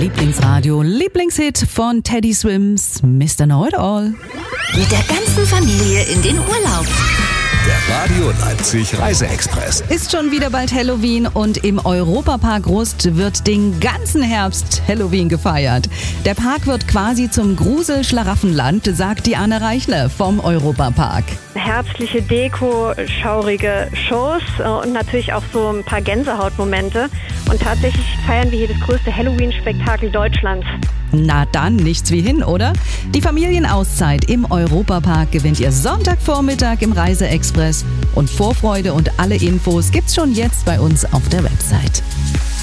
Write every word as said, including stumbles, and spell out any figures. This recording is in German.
Lieblingsradio, Lieblingshit von Teddy Swims, Mister Know It All. Mit der ganzen Familie in den Urlaub. Der Radio Leipzig Reiseexpress. Ist schon wieder bald Halloween und im Europapark Rust wird den ganzen Herbst Halloween gefeiert. Der Park wird quasi zum Grusel-Schlaraffenland, sagt Diana Reichler vom Europapark. Herbstliche Deko, schaurige Shows und natürlich auch so ein paar Gänsehautmomente. Und tatsächlich feiern wir hier das größte Halloween-Spektakel Deutschlands. Na dann, nichts wie hin, oder? Die Familienauszeit im Europapark gewinnt ihr Sonntagvormittag im Reiseexpress. Und Vorfreude und alle Infos gibt's schon jetzt bei uns auf der Website.